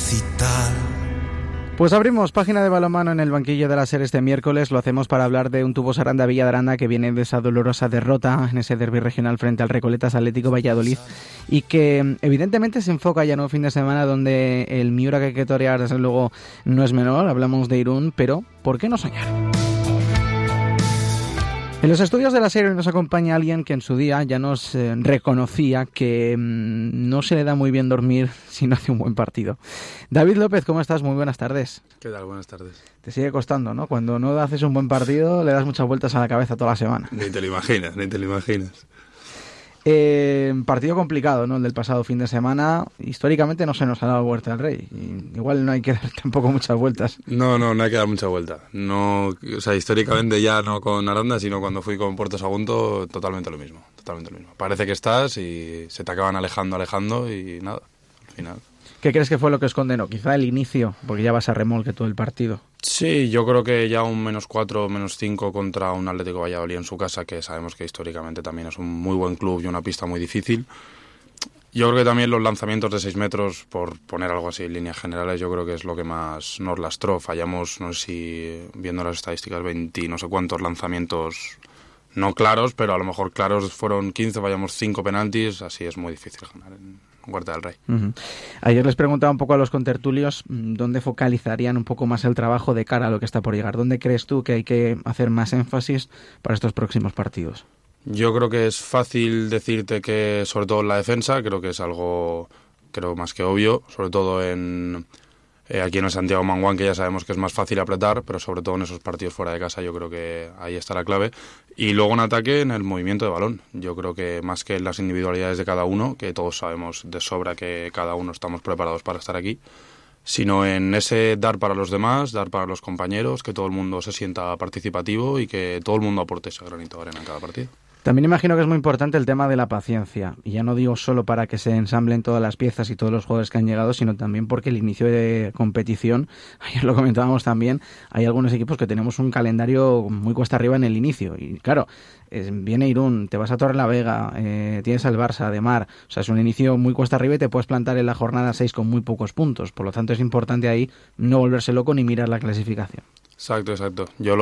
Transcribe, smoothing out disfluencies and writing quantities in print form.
recital. Pues abrimos página de balonmano en el banquillo de la SER este miércoles. Lo hacemos para hablar de un Tubos Aranda Villa de Aranda que viene de esa dolorosa derrota en ese derbi regional frente al Recoletas Atlético Valladolid y que evidentemente se enfoca ya en un fin de semana donde el Miura que hay que torear desde luego no es menor. Hablamos de Irún, pero ¿por qué no soñar? En los estudios de la serie nos acompaña alguien que en su día ya nos reconocía que no se le da muy bien dormir si no hace un buen partido. David López, ¿cómo estás? Muy buenas tardes. ¿Qué tal? Buenas tardes. Te sigue costando, ¿no? Cuando no haces un buen partido le das muchas vueltas a la cabeza toda la semana. Ni te lo imaginas, ni te lo imaginas. Partido complicado, ¿no? El del pasado fin de semana. Históricamente no se nos ha dado Huerta del Rey. Y igual no hay que dar tampoco muchas vueltas. No hay que dar mucha vuelta. No, o sea, históricamente ya no con Aranda, sino cuando fui con Puerto Sagunto, totalmente lo mismo. Parece que estás y se te acaban alejando y nada, al final. ¿Qué crees que fue lo que os condenó? Quizá el inicio, porque ya vas a remolque todo el partido. Sí, yo creo que ya un -4, -5 contra un Atlético Valladolid en su casa, que sabemos que históricamente también es un muy buen club y una pista muy difícil. Yo creo que también los lanzamientos de 6 metros, por poner algo así en líneas generales, yo creo que es lo que más nos lastró. Fallamos, no sé si, viendo las estadísticas, 20 no sé cuántos lanzamientos no claros, pero a lo mejor claros fueron 15, fallamos 5 penaltis, así es muy difícil ganar en Huerta del Rey. Uh-huh. Ayer les preguntaba un poco a los contertulios dónde focalizarían un poco más el trabajo de cara a lo que está por llegar. ¿Dónde crees tú que hay que hacer más énfasis para estos próximos partidos? Yo creo que es fácil decirte que sobre todo en la defensa, creo que es algo más que obvio, sobre todo aquí en el Santiago Manguán, que ya sabemos que es más fácil apretar, pero sobre todo en esos partidos fuera de casa yo creo que ahí está la clave. Y luego en ataque, en el movimiento de balón. Yo creo que más que en las individualidades de cada uno, que todos sabemos de sobra que cada uno estamos preparados para estar aquí, sino en ese dar para los demás, dar para los compañeros, que todo el mundo se sienta participativo y que todo el mundo aporte ese granito de arena en cada partido. También imagino que es muy importante el tema de la paciencia, y ya no digo solo para que se ensamblen todas las piezas y todos los jugadores que han llegado, sino también porque el inicio de competición, ayer lo comentábamos también, hay algunos equipos que tenemos un calendario muy cuesta arriba en el inicio, y claro, viene Irún, te vas a Torrelavega, tienes al Barça, de Mar, o sea, es un inicio muy cuesta arriba y te puedes plantar en la jornada 6 con muy pocos puntos, por lo tanto es importante ahí no volverse loco ni mirar la clasificación. Exacto. Yo